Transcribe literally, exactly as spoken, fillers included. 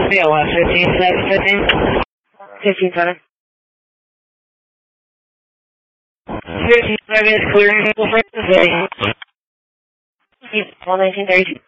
Yeah, what, fifteen, fifteen? fifteen, seven. fifteen, seven is clearing people for the city. one nineteen thirty-two.